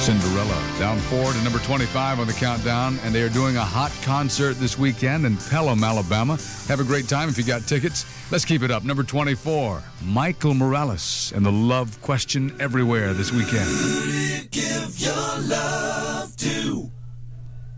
Cinderella, down 4 to number 25 on the countdown, and they are doing a hot concert this weekend in Pelham, Alabama. Have a great time if you got tickets. Let's keep it up. Number 24, Michael Morales and the Love Question Everywhere this weekend. Give your love.